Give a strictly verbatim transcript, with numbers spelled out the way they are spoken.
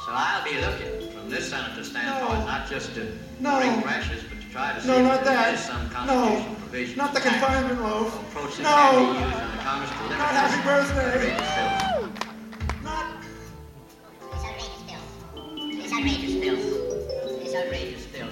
So I'll be looking from this senator's standpoint, No. not just to No. bring pressures, but to try to see No, if not there that. is some constitutional No. provision. Not the tax confinement loaf. approach that No. can be used under Congress to limit Not this happy birthday. outrageous bill. Not. This outrageous bill. This outrageous bill. This outrageous bill.